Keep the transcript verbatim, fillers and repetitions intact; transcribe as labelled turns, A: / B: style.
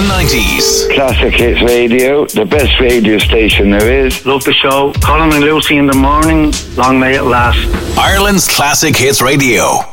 A: and nineties.
B: Classic Hits Radio, the best radio station there is.
C: Love the show. Colin and Lucy in the morning. Long may it last.
A: Ireland's Classic Hits Radio.